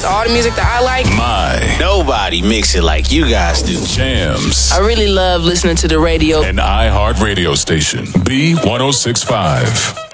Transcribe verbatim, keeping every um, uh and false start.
has all the music that I like. My. Nobody mix it like you guys do. Jams. I really love listening to the radio. An iHeart radio station. B one oh six point five.